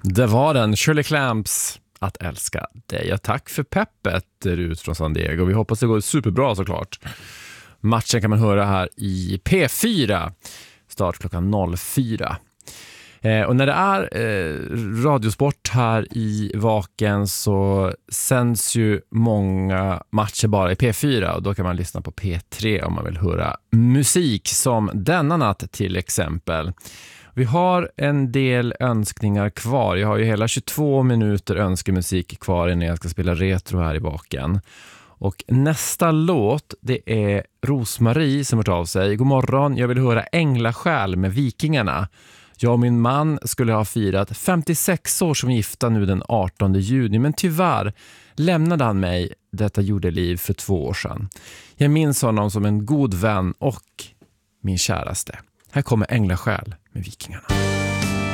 Det var den, Shirley Clamps, Att älska dig. Ja, tack för peppet ut från San Diego. Vi hoppas det går superbra såklart. Matchen kan man höra här i P4. Start klockan 04. Och när det är radiosport här i Vaken så sänds ju många matcher bara i P4 och då kan man lyssna på P3 om man vill höra musik som denna natt till exempel. Vi har en del önskningar kvar. Jag har ju hela 22 minuter önskemusik kvar innan jag ska spela retro här i Vaken. Och nästa låt, det är Rosmarie som har tagit av sig. God morgon, jag vill höra Änglasjäl med Vikingarna. Jag och min man skulle ha firat 56 år som gifta nu den 18 juni, men tyvärr lämnade han mig detta jordeliv för 2 år sedan. Jag minns honom som en god vän och min käraste. Här kommer Änglasjäl med Vikingarna.